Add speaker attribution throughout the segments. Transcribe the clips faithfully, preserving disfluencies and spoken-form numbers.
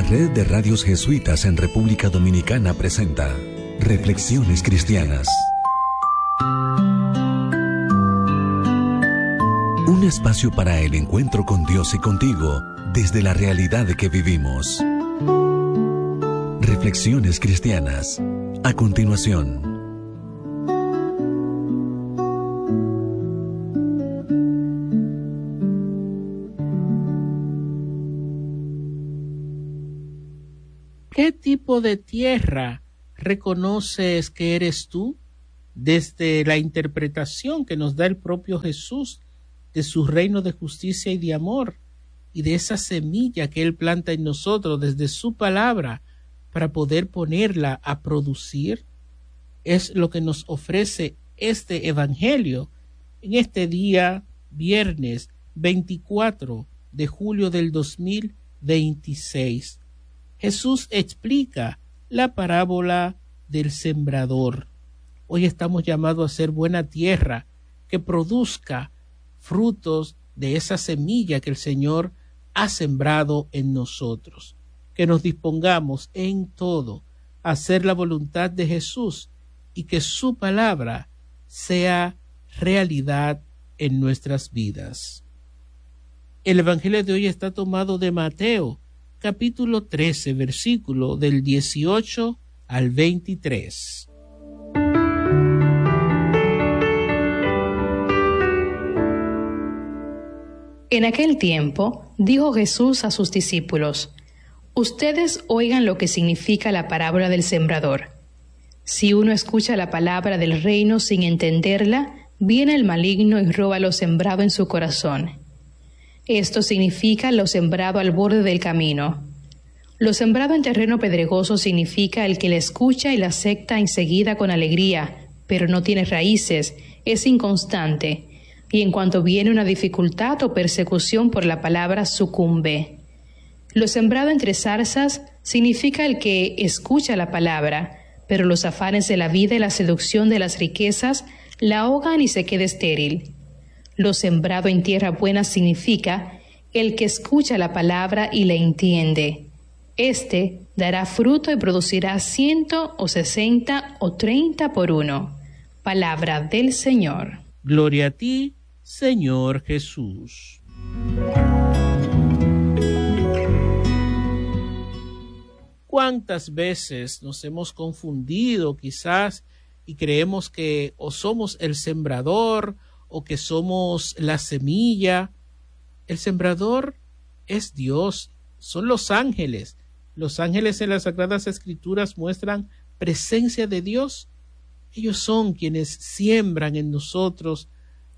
Speaker 1: Red de Radios Jesuitas en República Dominicana presenta Reflexiones Cristianas. Un espacio para el encuentro con Dios y contigo desde la realidad que vivimos. Reflexiones Cristianas. A continuación.
Speaker 2: ¿Qué tipo de tierra reconoces que eres tú? Desde la interpretación que nos da el propio Jesús de su reino de justicia y de amor, y de esa semilla que Él planta en nosotros desde su palabra para poder ponerla a producir, es lo que nos ofrece este evangelio en este día viernes veinticuatro de julio del dos mil veintiséis. Jesús explica la parábola del sembrador. Hoy estamos llamados a ser buena tierra que produzca frutos de esa semilla que el Señor ha sembrado en nosotros. Que nos dispongamos en todo a hacer la voluntad de Jesús y que su palabra sea realidad en nuestras vidas. El evangelio de hoy está tomado de Mateo, capítulo trece, versículo del dieciocho al veintitrés.
Speaker 3: En aquel tiempo, dijo Jesús a sus discípulos: Ustedes oigan lo que significa la parábola del sembrador. Si uno escucha la palabra del reino sin entenderla, viene el maligno y roba lo sembrado en su corazón. Esto significa lo sembrado al borde del camino. Lo sembrado en terreno pedregoso significa el que la escucha y la acepta enseguida con alegría, pero no tiene raíces, es inconstante, y en cuanto viene una dificultad o persecución por la palabra, sucumbe. Lo sembrado entre zarzas significa el que escucha la palabra, pero los afanes de la vida y la seducción de las riquezas la ahogan y se queda estéril. Lo sembrado en tierra buena significa el que escucha la palabra y la entiende. Este dará fruto y producirá ciento o sesenta o treinta por uno. Palabra del Señor.
Speaker 2: Gloria a ti, Señor Jesús. ¿Cuántas veces nos hemos confundido quizás y creemos que o somos el sembrador o que somos la semilla? El sembrador es Dios, son los ángeles. Los ángeles en las Sagradas Escrituras muestran presencia de Dios. Ellos son quienes siembran en nosotros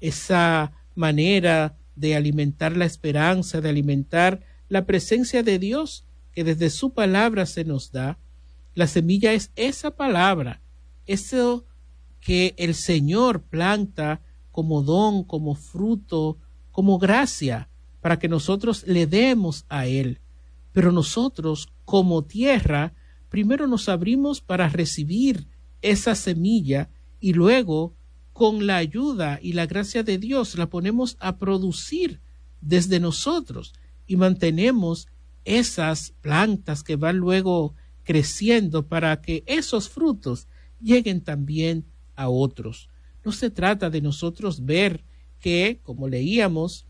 Speaker 2: esa manera de alimentar la esperanza, de alimentar la presencia de Dios que desde su palabra se nos da. La semilla es esa palabra, eso que el Señor planta como don, como fruto, como gracia, para que nosotros le demos a Él. Pero nosotros, como tierra, primero nos abrimos para recibir esa semilla y luego, con la ayuda y la gracia de Dios, la ponemos a producir desde nosotros y mantenemos esas plantas que van luego creciendo para que esos frutos lleguen también a otros. No se trata de nosotros ver que, como leíamos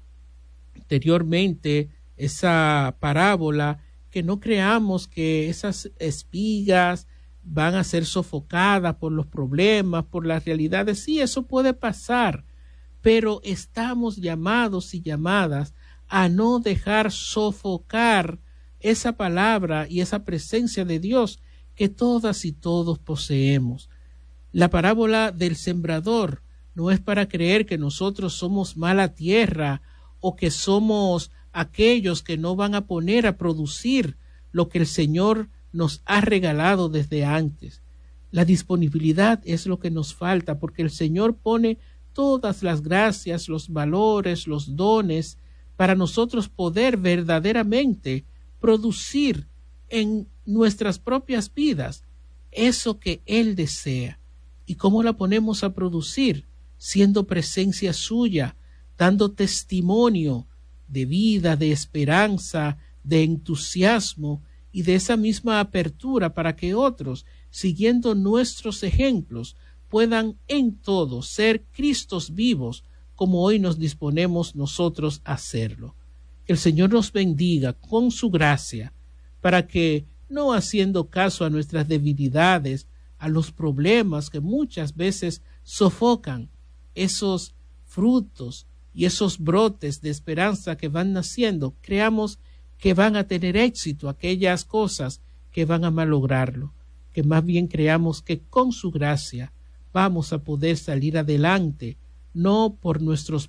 Speaker 2: anteriormente, esa parábola, que no creamos que esas espigas van a ser sofocadas por los problemas, por las realidades. Sí, eso puede pasar, pero estamos llamados y llamadas a no dejar sofocar esa palabra y esa presencia de Dios que todas y todos poseemos. La parábola del sembrador no es para creer que nosotros somos mala tierra o que somos aquellos que no van a poner a producir lo que el Señor nos ha regalado desde antes. La disponibilidad es lo que nos falta, porque el Señor pone todas las gracias, los valores, los dones para nosotros poder verdaderamente producir en nuestras propias vidas eso que Él desea. ¿Y cómo la ponemos a producir? Siendo presencia suya, dando testimonio de vida, de esperanza, de entusiasmo y de esa misma apertura para que otros, siguiendo nuestros ejemplos, puedan en todo ser Cristos vivos, como hoy nos disponemos nosotros a hacerlo. Que el Señor nos bendiga con su gracia, para que, no haciendo caso a nuestras debilidades, a los problemas que muchas veces sofocan esos frutos y esos brotes de esperanza que van naciendo, creamos que van a tener éxito aquellas cosas que van a malograrlo, que más bien creamos que con su gracia vamos a poder salir adelante, no por nuestros